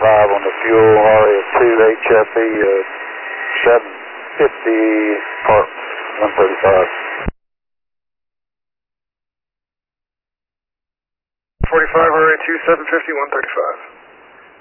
on the fuel, RF2 HFE 750 part 135. 45 RA2 750 135.